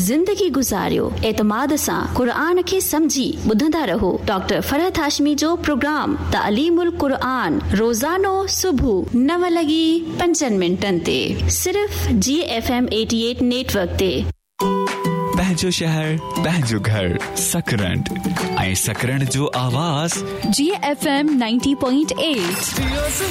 ज़िंदगी गुज़ारियो एतमाद सां क़ुरान खे समझी ॿुधंदा रहो। डॉक्टर फरहत हाशमी जो प्रोग्राम तालीमुल क़ुरान रोज़ानो सुबुह 9:05 ते सिर्फ़ GFM 88 नेटवर्क ते। पंहिंजो शहर पंहिंजो घर सकरंड ऐं सकरंड जो आवाज़ GFM 90.8।